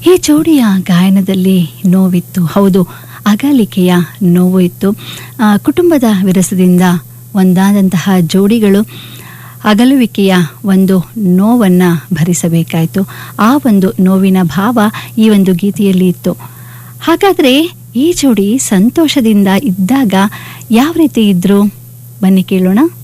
ಈ ಜೋಡಿಯ ಗಾಯನದಲ್ಲಿ ನೋವಿತ್ತು, ಹೌದು, ಅಗಲಿಕೆಯ ನೋವು ಇತ್ತು. ಕುಟುಂಬದ ವಿರಸದಿಂದ ಒಂದಾದಂತಹ ಜೋಡಿಗಳು ಅಗಲುವಿಕೆಯ ಒಂದು ನೋವನ್ನು ಭರಿಸಬೇಕಾಯಿತು. ಆ ಒಂದು ನೋವಿನ ಭಾವ ಈ ಒಂದು ಗೀತೆಯಲ್ಲಿ ಇತ್ತು. ಹಾಗಾದರೆ ಈ ಜೋಡಿ ಸಂತೋಷದಿಂದ ಇದ್ದಾಗ ಯಾವ ರೀತಿ ಇದ್ರು, ಬನ್ನಿ ಕೇಳೋಣ.